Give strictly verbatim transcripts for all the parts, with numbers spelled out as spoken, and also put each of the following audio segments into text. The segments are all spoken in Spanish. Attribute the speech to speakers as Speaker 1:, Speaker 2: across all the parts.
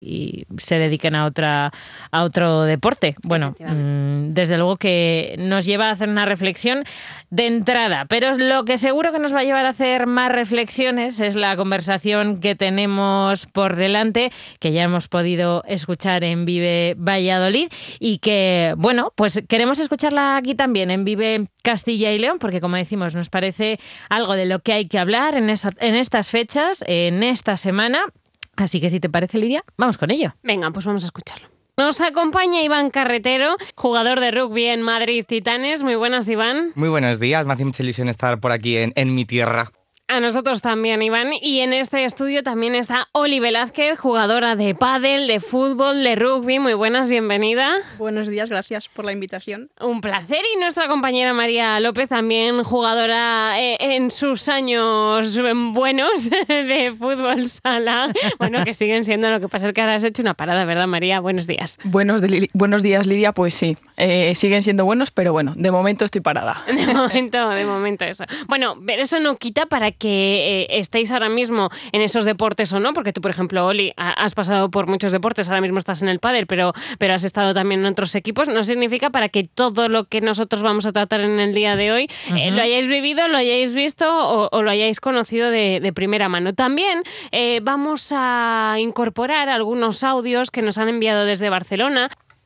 Speaker 1: y se dediquen a otra a otro deporte. Bueno, mmm, desde luego que nos lleva a hacer una reflexión de entrada, pero lo que seguro que nos va a llevar a hacer más reflexiones es la conversación que tenemos por delante, que ya hemos podido escuchar en Vive Valladolid y que, bueno, pues queremos escucharla aquí también en Vive Castilla y León, porque como decimos, nos parece algo de lo que hay que hablar en, esa, en estas fechas, en esta semana. Así que si te parece, Lidia, vamos con ello.
Speaker 2: Venga, pues vamos a escucharlo. Nos acompaña Iván Carretero, jugador de rugby en Madrid Titanes. Muy buenas, Iván.
Speaker 3: Muy buenos días, me hace mucha ilusión estar por aquí en, en mi tierra.
Speaker 2: A nosotros también, Iván. Y en este estudio también está Oli Velázquez, jugadora de pádel, de fútbol, de rugby. Muy buenas, bienvenida.
Speaker 4: Buenos días, gracias por la invitación.
Speaker 2: Un placer. Y nuestra compañera María López, también jugadora eh, en sus años buenos de fútbol sala. Bueno, que siguen siendo, lo que pasa es que ahora has hecho una parada, ¿verdad, María? Buenos días.
Speaker 4: Buenos, de, buenos días, Lidia. Pues sí, eh, siguen siendo buenos, pero bueno, de momento estoy parada.
Speaker 2: De momento, de momento eso. Bueno, pero eso no quita para que eh, estéis ahora mismo en esos deportes o no, porque tú, por ejemplo, Oli, has pasado por muchos deportes, ahora mismo estás en el pádel, pero, pero has estado también en otros equipos. No significa para que todo lo que nosotros vamos a tratar en el día de hoy uh-huh. eh, lo hayáis vivido, lo hayáis visto o, o lo hayáis conocido de, de primera mano. También eh, vamos a incorporar algunos audios que nos han enviado desde Barcelona.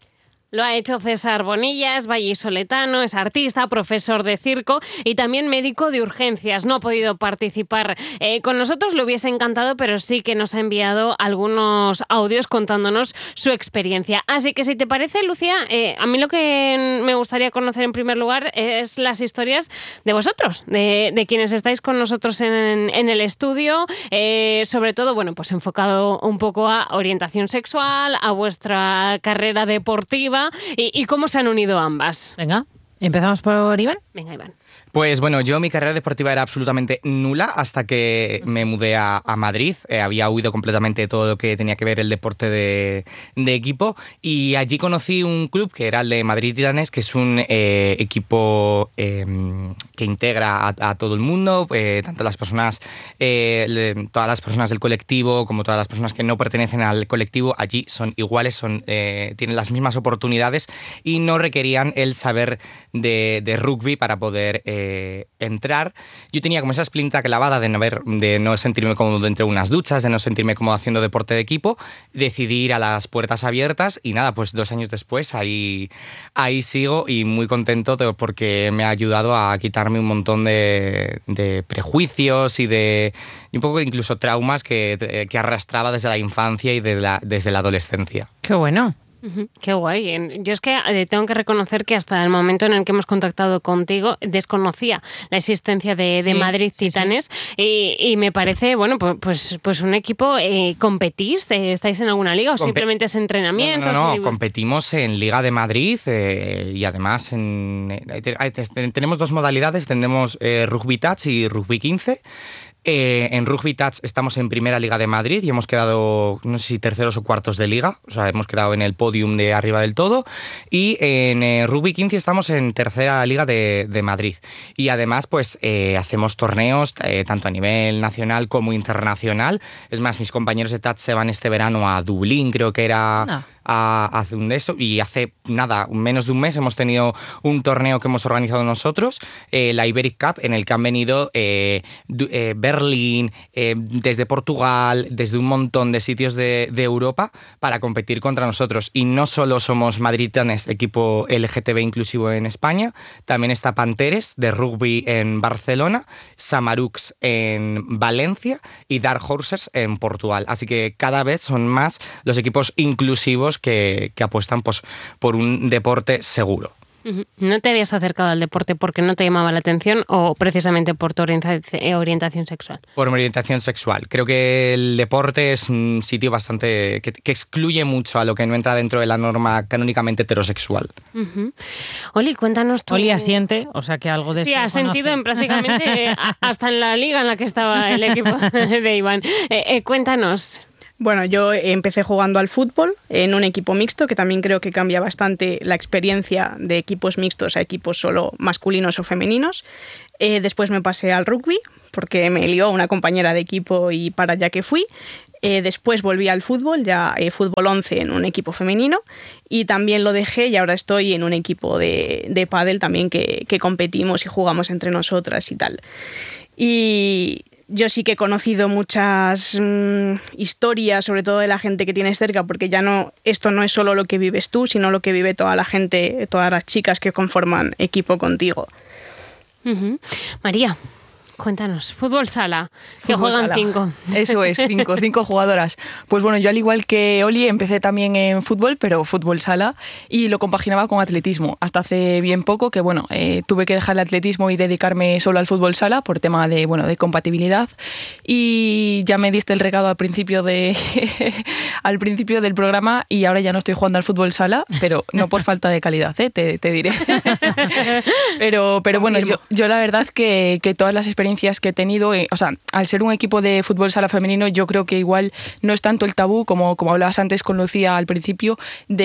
Speaker 2: Lo ha hecho César Bonillas, vallisoletano, es artista, profesor de circo y también médico de urgencias. No ha podido participar eh, con nosotros, le hubiese encantado, pero sí que nos ha enviado algunos audios contándonos su experiencia. Así que si te parece, Lucía, eh, a mí lo que me gustaría conocer en primer lugar es las historias de vosotros, de, de quienes estáis con nosotros en, en el estudio, eh, sobre todo, bueno, pues enfocado un poco a orientación sexual, a vuestra carrera deportiva. ¿Y, ¿Y cómo se han unido ambas?
Speaker 1: Venga, empezamos por Iván.
Speaker 2: Venga, Iván.
Speaker 3: Pues bueno, yo mi carrera deportiva era absolutamente nula hasta que me mudé a, a Madrid. Eh, había huido completamente de todo lo que tenía que ver el deporte de, de equipo y allí conocí un club que era el de Madrid Titanes, que es un eh, equipo eh, que integra a, a todo el mundo, eh, tanto las personas, eh, le, todas las personas del colectivo como todas las personas que no pertenecen al colectivo. Allí son iguales, son, eh, tienen las mismas oportunidades y no requerían el saber de, de rugby para poder eh, entrar. Yo tenía como esa espinita clavada de no, ver, de no sentirme cómodo entre unas duchas, de no sentirme cómodo haciendo deporte de equipo. Decidí ir a las puertas abiertas y nada, pues dos años después ahí, ahí sigo y muy contento de, porque me ha ayudado a quitarme un montón de, de prejuicios y de y un poco incluso traumas que, que arrastraba desde la infancia y de la, desde la adolescencia.
Speaker 1: ¡Qué bueno!
Speaker 2: Uh-huh. Qué guay. Yo es que eh, tengo que reconocer que hasta el momento en el que hemos contactado contigo desconocía la existencia de, sí, de Madrid Titanes sí, sí. Y, y me parece, bueno, pues, pues, pues un equipo, eh, ¿competís? Eh, ¿Estáis en alguna liga o Compe- simplemente es entrenamiento?
Speaker 3: No, no, no, no. competimos en Liga de Madrid eh, y además en, eh, tenemos dos modalidades, tenemos eh, Rugby Touch y Rugby quince. Eh, en Rugby Touch estamos en Primera Liga de Madrid y hemos quedado, no sé si terceros o cuartos de liga, o sea, hemos quedado en el podium de arriba del todo. Y en eh, Rugby quince estamos en Tercera Liga de, de Madrid. Y además, pues, eh, hacemos torneos eh, tanto a nivel nacional como internacional. Es más, mis compañeros de Touch se van este verano a Dublín, creo que era... No. A, a hacer un de eso y hace nada, menos de un mes hemos tenido un torneo que hemos organizado nosotros, eh, la Iberic Cup, en el que han venido eh, eh, Berlín, eh, desde Portugal, desde un montón de sitios de, de Europa para competir contra nosotros. Y no solo somos Madrid Titanes, equipo L G T B inclusivo en España, también está Panteres de rugby en Barcelona, Samarux en Valencia y Dark Horses en Portugal. Así que cada vez son más los equipos inclusivos Que, que apuestan pues, por un deporte seguro.
Speaker 2: ¿No te habías acercado al deporte porque no te llamaba la atención o precisamente por tu orientación sexual?
Speaker 3: Por mi orientación sexual. Creo que el deporte es un sitio bastante que, que excluye mucho a lo que no entra dentro de la norma canónicamente heterosexual.
Speaker 2: Uh-huh. Oli, cuéntanos tú.
Speaker 1: Oli asiente, o sea que algo de
Speaker 2: sí,
Speaker 1: esto
Speaker 2: ha sentido en prácticamente hasta en la liga en la que estaba el equipo de Iván. Eh, eh, cuéntanos.
Speaker 4: Bueno, yo empecé jugando al fútbol en un equipo mixto, que también creo que cambia bastante la experiencia de equipos mixtos a equipos solo masculinos o femeninos. Eh, después me pasé al rugby, porque me lió una compañera de equipo y para allá que fui. Eh, después volví al fútbol, ya eh, fútbol once en un equipo femenino, y también lo dejé y ahora estoy en un equipo de, de pádel también que, que competimos y jugamos entre nosotras y tal. Y yo sí que he conocido muchas mmm, historias, sobre todo de la gente que tienes cerca, porque ya no, esto no es solo lo que vives tú, sino lo que vive toda la gente, todas las chicas que conforman equipo contigo.
Speaker 2: Uh-huh. María, cuéntanos, fútbol sala, que
Speaker 5: Fútbol
Speaker 2: juegan
Speaker 5: sala.
Speaker 2: cinco.
Speaker 5: Eso es, cinco, cinco jugadoras. Pues bueno, yo al igual que Oli empecé también en fútbol, pero fútbol sala, y lo compaginaba con atletismo. Hasta hace bien poco que bueno, eh, tuve que dejar el atletismo y dedicarme solo al fútbol sala por tema de, bueno, de compatibilidad. Y ya me diste el recado al principio, de al principio del programa y ahora ya no estoy jugando al fútbol sala, pero no por falta de calidad, ¿eh? te, te diré. pero pero bueno, yo, yo la verdad que, que todas las experiencias que he tenido, eh, o sea, al ser un equipo de fútbol sala femenino, yo creo que igual no es tanto el tabú, como, como hablabas antes con Lucía al principio,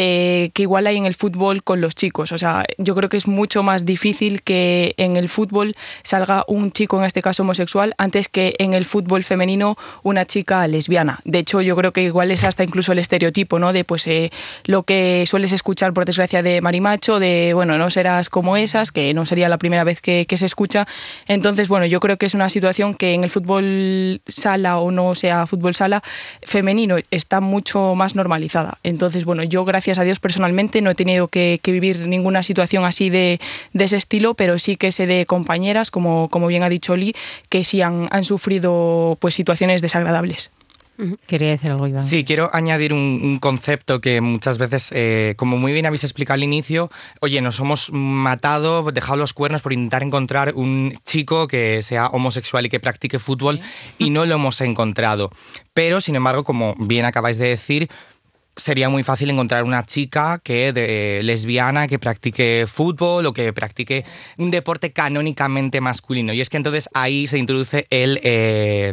Speaker 5: de que igual hay en el fútbol con los chicos. O sea, yo creo que es mucho más difícil que en el fútbol salga un chico, en este caso homosexual, antes que en el fútbol femenino una chica lesbiana. De hecho, yo creo que igual es hasta incluso el estereotipo, ¿no? De pues eh, lo que sueles escuchar, por desgracia, de marimacho, de, bueno, no serás como esas, que no sería la primera vez que, que se escucha. Entonces, bueno, yo creo que es una situación que en el fútbol sala o no sea fútbol sala femenino está mucho más normalizada. Entonces, bueno, yo gracias a Dios personalmente no he tenido que, que vivir ninguna situación así de, de ese estilo, pero sí que sé de compañeras, como, como bien ha dicho Oli, que sí han, han sufrido pues situaciones desagradables.
Speaker 1: Quería decir algo, Iván.
Speaker 3: Sí, quiero añadir un, un concepto que muchas veces, eh, como muy bien habéis explicado al inicio, oye, nos hemos matado, dejado los cuernos por intentar encontrar un chico que sea homosexual y que practique fútbol, sí, y no lo hemos encontrado. Pero, sin embargo, como bien acabáis de decir, sería muy fácil encontrar una chica que de, lesbiana que practique fútbol o que practique un deporte canónicamente masculino. Y es que entonces ahí se introduce el... Eh,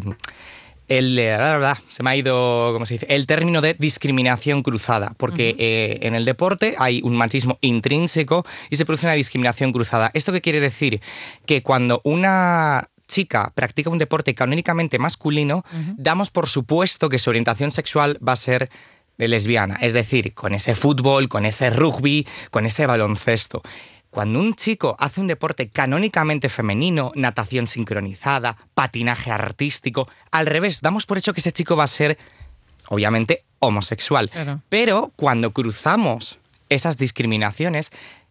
Speaker 3: El, se me ha ido, ¿cómo se dice? El término de discriminación cruzada, porque uh-huh. eh, en el deporte hay un machismo intrínseco y se produce una discriminación cruzada. ¿Esto qué quiere decir? Que cuando una chica practica un deporte canónicamente masculino, uh-huh. damos por supuesto que su orientación sexual va a ser lesbiana, es decir, con ese fútbol, con ese rugby, con ese baloncesto. Cuando un chico hace un deporte canónicamente femenino, natación sincronizada, patinaje artístico, al revés, damos por hecho que ese chico va a ser, obviamente, homosexual. Claro. Pero cuando cruzamos esas discriminaciones,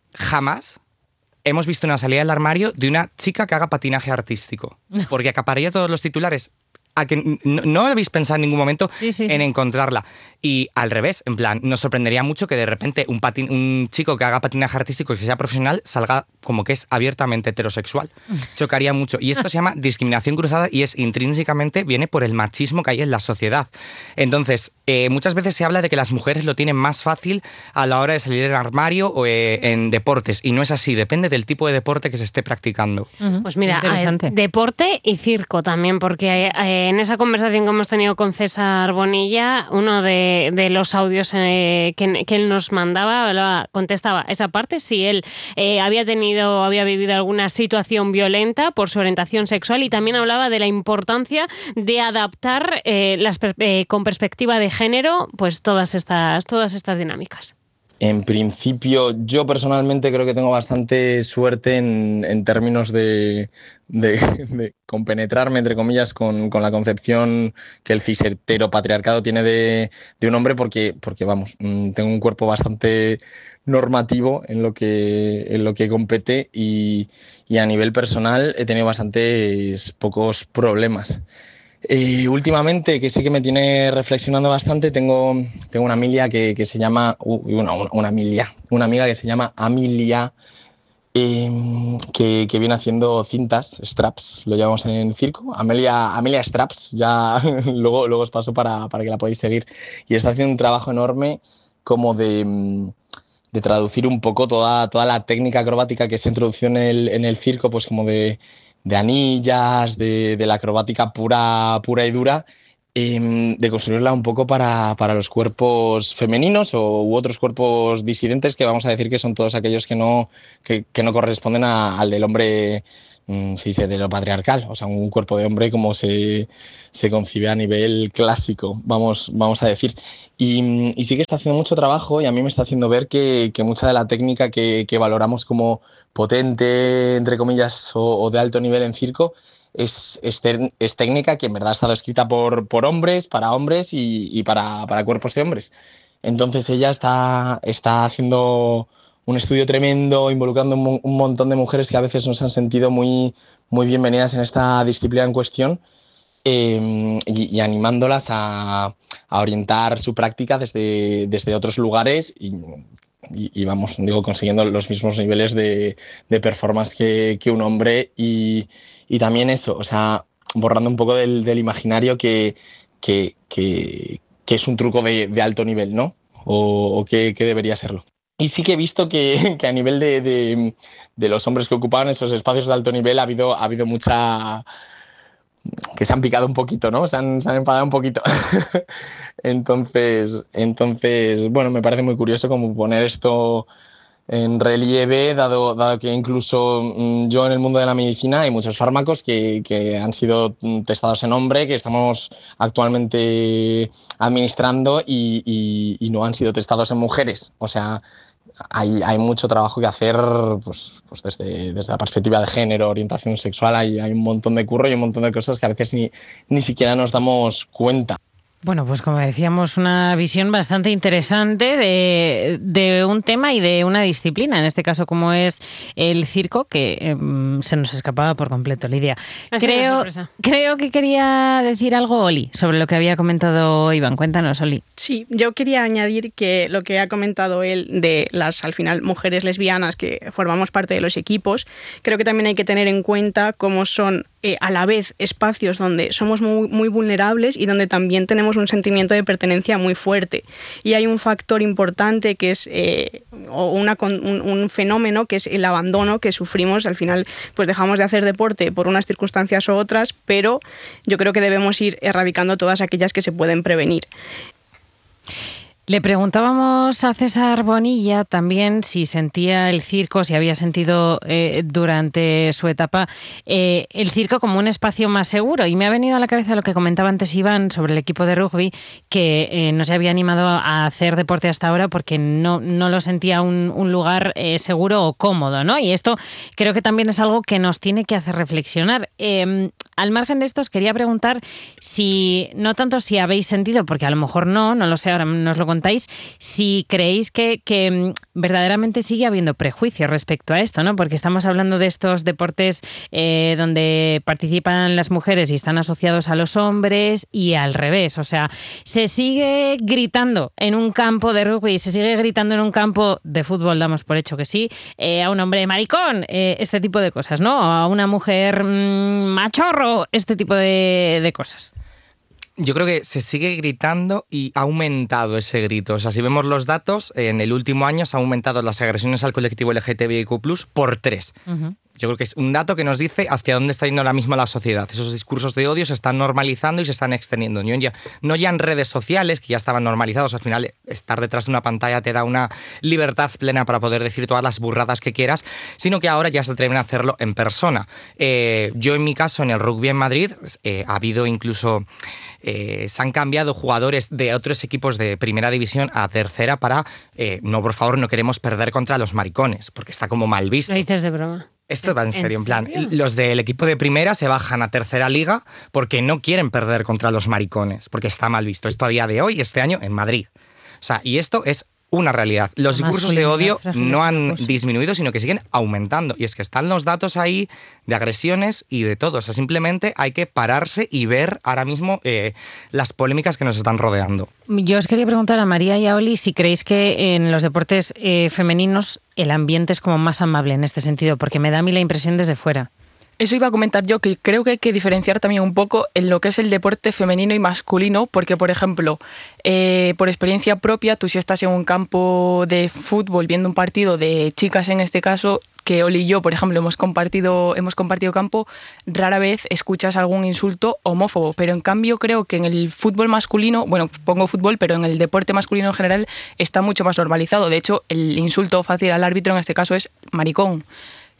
Speaker 3: jamás hemos visto una salida del armario de una chica que haga patinaje artístico, porque acapararía todos los titulares. A que no, no habéis pensado en ningún momento sí, sí, en sí. encontrarla. Y al revés, en plan, nos sorprendería mucho que de repente un, patin, un chico que haga patinaje artístico y que sea profesional salga como que es abiertamente heterosexual. Chocaría mucho. Y esto se llama discriminación cruzada y es intrínsecamente, viene por el machismo que hay en la sociedad. Entonces, eh, muchas veces se habla de que las mujeres lo tienen más fácil a la hora de salir del armario o eh, en deportes. Y no es así, depende del tipo de deporte que se esté practicando.
Speaker 2: Uh-huh. Pues mira, eh, deporte y circo también, porque eh, en esa conversación que hemos tenido con César Bonilla, uno de, de los audios eh, que, que él nos mandaba, hablaba, contestaba esa parte, si él eh, había tenido, había vivido alguna situación violenta por su orientación sexual, y también hablaba de la importancia de adaptar eh, las, eh, con perspectiva de género, pues todas estas, todas estas dinámicas.
Speaker 6: En principio, yo personalmente creo que tengo bastante suerte en, en términos de, de, de compenetrarme, entre comillas, con, con la concepción que el cis heteropatriarcado tiene de, de un hombre, porque, porque, vamos, tengo un cuerpo bastante normativo en lo que, en lo que compete y, y a nivel personal he tenido bastantes pocos problemas. Y últimamente, que sí que me tiene reflexionando bastante, tengo, tengo una amiga que, que se llama, uh, una, una amiga, una amiga que se llama Amelia, eh, que, que viene haciendo cintas, straps, lo llamamos en circo, Amelia, Amelia Straps, ya luego, luego os paso para, para que la podáis seguir, y está haciendo un trabajo enorme como de, de traducir un poco toda, toda la técnica acrobática que se introdució en el, en el circo, pues como de... de anillas, de, de la acrobática pura, pura y dura, eh, de construirla un poco para, para los cuerpos femeninos o, u otros cuerpos disidentes, que vamos a decir que son todos aquellos que no, que, que no corresponden a, al del hombre mm, cis heteropatriarcal, o sea, un cuerpo de hombre como se, se concibe a nivel clásico, vamos, vamos a decir. Y, y sí que está haciendo mucho trabajo y a mí me está haciendo ver que, que mucha de la técnica que, que valoramos como potente, entre comillas, o, o de alto nivel en circo, es, es, es técnica que en verdad ha estado escrita por, por hombres, para hombres y, y para, para cuerpos de hombres. Entonces ella está, está haciendo un estudio tremendo, involucrando un, un montón de mujeres que a veces no se han sentido muy, muy bienvenidas en esta disciplina en cuestión, eh, y, y animándolas a, a orientar su práctica desde, desde otros lugares y, y, y vamos, digo, consiguiendo los mismos niveles de, de performance que, que un hombre y, y también eso, o sea, borrando un poco del, del imaginario que, que, que, que es un truco de, de alto nivel, ¿no? O, o que, que debería serlo. Y sí que he visto que, que a nivel de, de, de los hombres que ocupaban esos espacios de alto nivel ha habido, ha habido mucha... que se han picado un poquito, ¿no? Se han, se han enfadado un poquito. entonces, entonces, bueno, me parece muy curioso como poner esto en relieve, dado, dado que incluso mmm, yo en el mundo de la medicina hay muchos fármacos que, que han sido testados en hombre, que estamos actualmente administrando y, y, y no han sido testados en mujeres. O sea, hay, hay mucho trabajo que hacer pues, pues desde, desde la perspectiva de género, orientación sexual, hay, hay un montón de curro y un montón de cosas que a veces ni, ni siquiera nos damos cuenta.
Speaker 1: Bueno, pues como decíamos, una visión bastante interesante de, de un tema y de una disciplina, en este caso como es el circo, que eh, se nos escapaba por completo, Lidia. Creo, creo que quería decir algo, Oli, sobre lo que había comentado Iván. Cuéntanos, Oli.
Speaker 4: Sí, yo quería añadir que lo que ha comentado él de las, al final, mujeres lesbianas que formamos parte de los equipos, creo que también hay que tener en cuenta cómo son eh, a la vez espacios donde somos muy, muy vulnerables y donde también tenemos un sentimiento de pertenencia muy fuerte. Y hay un factor importante que es eh, o una, un, un fenómeno que es el abandono que sufrimos. Al final, pues dejamos de hacer deporte por unas circunstancias u otras, pero yo creo que debemos ir erradicando todas aquellas que se pueden prevenir.
Speaker 1: Le preguntábamos a César Bonilla también si sentía el circo, si había sentido eh, durante su etapa eh, el circo como un espacio más seguro. Y me ha venido a la cabeza lo que comentaba antes Iván sobre el equipo de rugby, que eh, no se había animado a hacer deporte hasta ahora porque no, no lo sentía un, un lugar eh, seguro o cómodo, ¿no? Y esto creo que también es algo que nos tiene que hacer reflexionar. Eh, al margen de esto, os quería preguntar si, no tanto si habéis sentido, porque a lo mejor no, no lo sé, ahora nos lo contáis, si creéis que, que verdaderamente sigue habiendo prejuicios respecto a esto, ¿no? Porque estamos hablando de estos deportes eh, donde participan las mujeres y están asociados a los hombres y al revés. O sea, se sigue gritando en un campo de rugby, se sigue gritando en un campo de fútbol, damos por hecho que sí, eh, a un hombre maricón, eh, este tipo de cosas, ¿no? A una mujer mmm, machorro, este tipo de, de cosas.
Speaker 3: Yo creo que se sigue gritando y ha aumentado ese grito. O sea, si vemos los datos, en el último año se han aumentado las agresiones al colectivo L G T B I Q plus, por tres. Uh-huh. Yo creo que es un dato que nos dice hacia dónde está yendo ahora mismo la sociedad. Esos discursos de odio se están normalizando y se están extendiendo. No ya, no ya en redes sociales, que ya estaban normalizados. Al final, estar detrás de una pantalla te da una libertad plena para poder decir todas las burradas que quieras, sino que ahora ya se atreven a hacerlo en persona. Eh, yo, en mi caso, en el rugby en Madrid, eh, ha habido incluso... Eh, se han cambiado jugadores de otros equipos de primera división a tercera para, eh, no, por favor, no queremos perder contra los maricones, porque está como mal visto.
Speaker 2: Lo dices de broma.
Speaker 3: Esto va en serio, en plan, los del equipo de primera se bajan a tercera liga porque no quieren perder contra los maricones, porque está mal visto. Esto a día de hoy, este año, en Madrid. O sea, y esto es una realidad. Los discursos de odio no han disminuido, sino que siguen aumentando. Y es que están los datos ahí de agresiones y de todo. O sea, simplemente hay que pararse y ver ahora mismo eh, las polémicas que nos están rodeando.
Speaker 1: Yo os quería preguntar a María y a Oli si creéis que en los deportes eh, femeninos el ambiente es como más amable en este sentido, porque me da a mí la impresión desde fuera.
Speaker 5: Eso iba a comentar yo, que creo que hay que diferenciar también un poco en lo que es el deporte femenino y masculino, porque, por ejemplo, eh, por experiencia propia, tú si estás en un campo de fútbol viendo un partido de chicas en este caso, que Oli y yo, por ejemplo, hemos compartido, hemos compartido campo, rara vez escuchas algún insulto homófobo, pero en cambio creo que en el fútbol masculino, bueno, pongo fútbol, pero en el deporte masculino en general está mucho más normalizado. De hecho, el insulto fácil al árbitro en este caso es maricón.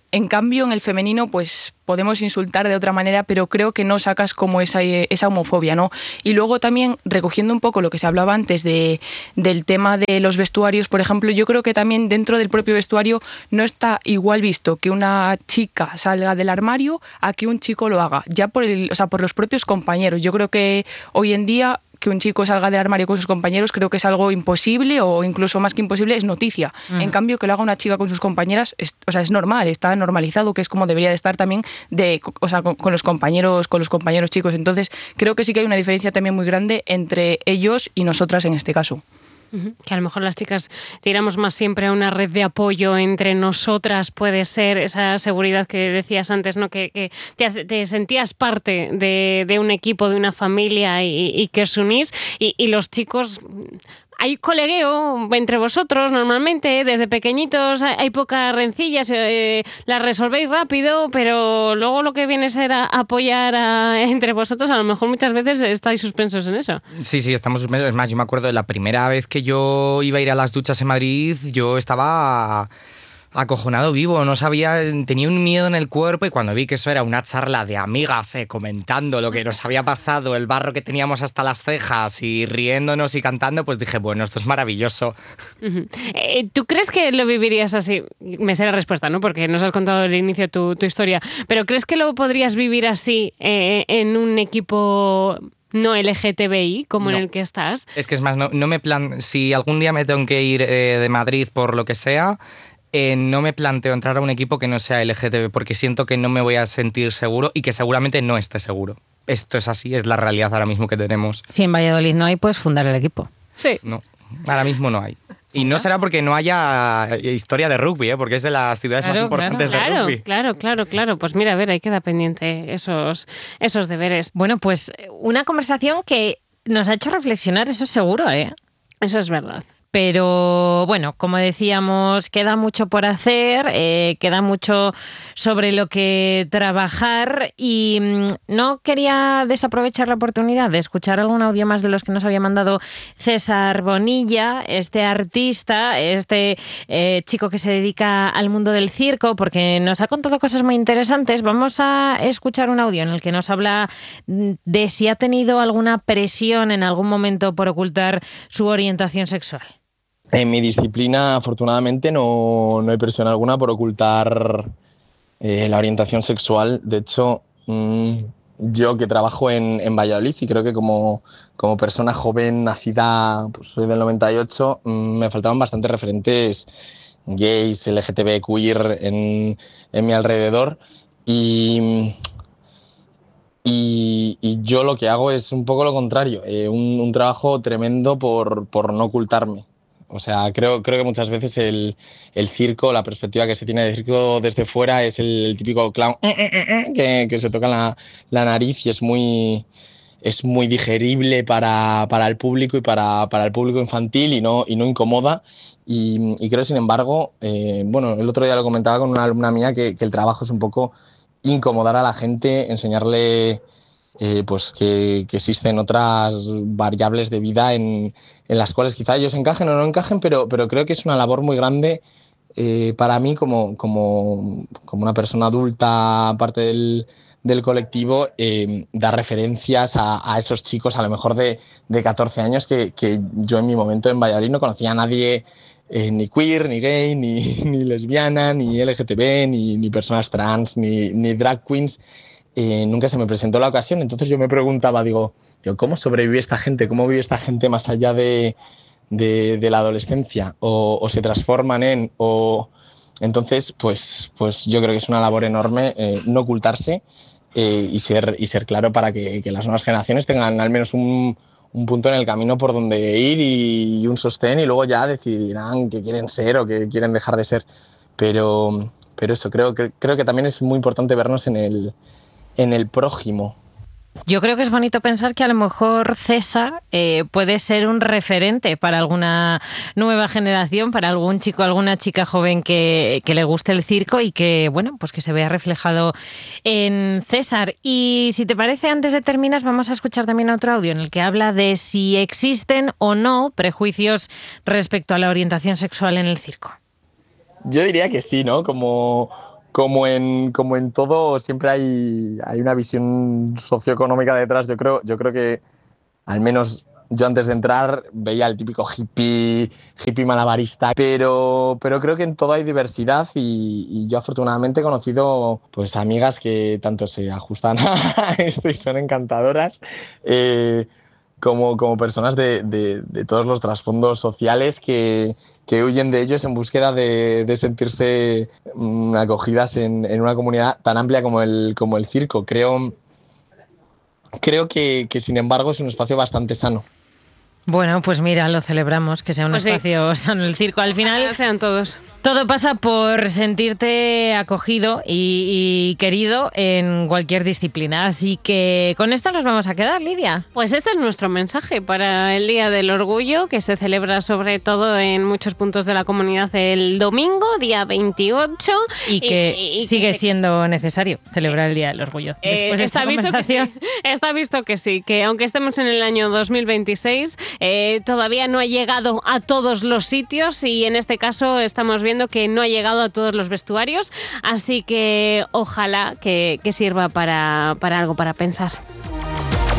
Speaker 5: En cambio, en el femenino, pues podemos insultar de otra manera, pero creo que no sacas como esa, esa homofobia, ¿no? Y luego también, recogiendo un poco lo que se hablaba antes de, del tema de los vestuarios, por ejemplo, yo creo que también dentro del propio vestuario no está igual visto que una chica salga del armario a que un chico lo haga, ya por, el, o sea, por los propios compañeros. Yo creo que hoy en día que un chico salga del armario con sus compañeros creo que es algo imposible, o incluso más que imposible, es noticia. Mm. En cambio, que lo haga una chica con sus compañeras, es, o sea, es normal, está normalizado, que es como debería de estar también de, o sea, con, con los compañeros, con los compañeros chicos. Entonces, creo que sí que hay una diferencia también muy grande entre ellos y nosotras en este caso.
Speaker 2: Que a lo mejor las chicas tiramos más siempre a una red de apoyo entre nosotras, puede ser esa seguridad que decías antes, ¿no? Que, que te, te sentías parte de, de un equipo, de una familia y, y que os unís, y, y los chicos... Hay colegueo entre vosotros normalmente, desde pequeñitos hay, hay pocas rencillas, eh, las resolvéis rápido, pero luego lo que viene a ser a apoyar a, entre vosotros, a lo mejor muchas veces estáis suspensos en eso.
Speaker 3: Sí, sí, estamos suspensos. Es más, yo me acuerdo de la primera vez que yo iba a ir a las duchas en Madrid, yo estaba acojonado vivo, no sabía, tenía un miedo en el cuerpo, y cuando vi que eso era una charla de amigas eh, comentando lo que nos había pasado, el barro que teníamos hasta las cejas y riéndonos y cantando, pues dije, bueno, esto es maravilloso.
Speaker 2: Uh-huh. eh, ¿Tú crees que lo vivirías así? Me sé la respuesta, ¿no? Porque nos has contado al inicio tu, tu historia, pero ¿crees que lo podrías vivir así eh, en un equipo no L G T B I como no. en el que estás?
Speaker 3: Es que es más, no, no me plan... si algún día me tengo que ir eh, de Madrid por lo que sea... Eh, no me planteo entrar a un equipo que no sea L G T B, porque siento que no me voy a sentir seguro y que seguramente no esté seguro. Esto es así, es la realidad ahora mismo que tenemos.
Speaker 1: Si en Valladolid no hay, puedes fundar el equipo.
Speaker 2: Sí.
Speaker 3: No, ahora mismo no hay. Y no será porque no haya historia de rugby, ¿eh? Porque es de las ciudades claro, más importantes
Speaker 2: claro,
Speaker 3: de rugby.
Speaker 2: Claro, claro, claro. Pues mira, a ver, ahí queda pendiente esos, esos deberes.
Speaker 1: Bueno, pues una conversación que nos ha hecho reflexionar, eso seguro, ¿eh?
Speaker 2: Eso es verdad.
Speaker 1: Pero bueno, como decíamos, queda mucho por hacer, eh, queda mucho sobre lo que trabajar, y mmm, no quería desaprovechar la oportunidad de escuchar algún audio más de los que nos había mandado César Bonilla, este artista, este eh, chico que se dedica al mundo del circo, porque nos ha contado cosas muy interesantes. Vamos a escuchar un audio en el que nos habla de si ha tenido alguna presión en algún momento por ocultar su orientación sexual.
Speaker 6: En mi disciplina, afortunadamente, no, no hay presión alguna por ocultar eh, la orientación sexual. De hecho, mmm, yo que trabajo en, en Valladolid, y creo que como, como persona joven nacida, pues soy del noventa y ocho, mmm, me faltaban bastantes referentes gays, L G T B, queer en, en mi alrededor. Y, y, y yo lo que hago es un poco lo contrario, eh, un, un trabajo tremendo por, por no ocultarme. O sea, creo, creo que muchas veces el, el circo, la perspectiva que se tiene de circo desde fuera es el, el típico clown que, que se toca la, la nariz, y es muy, es muy digerible para, para el público y para, para el público infantil, y no, y no incomoda. Y, y creo, sin embargo, eh, bueno, el otro día lo comentaba con una alumna mía, que, que el trabajo es un poco incomodar a la gente, enseñarle... Eh, pues que, que existen otras variables de vida en, en las cuales quizá ellos encajen o no encajen, pero, pero creo que es una labor muy grande eh, para mí como, como, como una persona adulta, parte del, del colectivo, eh, dar referencias a, a esos chicos a lo mejor de, de catorce años que, que yo en mi momento en Valladolid no conocía a nadie, eh, ni queer, ni gay, ni, ni lesbiana, ni L G T B, ni, ni personas trans, ni, ni drag queens. Eh, nunca se me presentó la ocasión, entonces yo me preguntaba, digo, digo ¿cómo sobrevive esta gente? ¿Cómo vive esta gente más allá de, de, de la adolescencia? O, o se transforman en... o Entonces, pues, pues yo creo que es una labor enorme eh, no ocultarse eh, y, ser, y ser claro para que, que las nuevas generaciones tengan al menos un, un punto en el camino por donde ir y, y un sostén, y luego ya decidirán qué quieren ser o qué quieren dejar de ser. Pero, pero eso, creo que, creo que también es muy importante vernos en el... en el prójimo.
Speaker 1: Yo creo que es bonito pensar que a lo mejor César eh, puede ser un referente para alguna nueva generación, para algún chico, alguna chica joven que, que le guste el circo, y que, bueno, pues que se vea reflejado en César. Y si te parece, antes de terminar, vamos a escuchar también otro audio en el que habla de si existen o no prejuicios respecto a la orientación sexual en el circo.
Speaker 6: Yo diría que sí, ¿no? Como... como en, como en todo, siempre hay, hay una visión socioeconómica detrás. Yo creo, yo creo que, al menos yo antes de entrar, veía el típico hippie, hippie malabarista, pero, pero creo que en todo hay diversidad y, y yo afortunadamente he conocido pues, amigas que tanto se ajustan a esto y son encantadoras, eh, como, como personas de, de, de todos los trasfondos sociales que... que huyen de ellos en búsqueda de, de sentirse mmm, acogidas en, en una comunidad tan amplia como el, como el circo. Creo, creo que, que, sin embargo, es un espacio bastante sano.
Speaker 1: Bueno, pues mira, lo celebramos, que sea un
Speaker 2: pues
Speaker 1: espacio
Speaker 2: sí.
Speaker 1: sano el circo. Al final,
Speaker 2: Ojalá sean todos.
Speaker 1: Todo pasa por sentirte acogido y, y querido en cualquier disciplina. Así que con esto nos vamos a quedar, Lidia.
Speaker 2: Pues ese es nuestro mensaje para el Día del Orgullo, que se celebra sobre todo en muchos puntos de la comunidad el domingo, día veintiocho.
Speaker 1: Y que
Speaker 2: y, y
Speaker 1: sigue
Speaker 2: que se...
Speaker 1: siendo necesario celebrar el Día del Orgullo. Después
Speaker 2: Eh, está,
Speaker 1: de esta
Speaker 2: visto que sí, está visto que sí, que aunque estemos en el año dos mil veintiséis, eh, todavía no ha llegado a todos los sitios y en este caso estamos viendo que no ha llegado a todos los vestuarios, así que ojalá que, que sirva para, para algo para pensar.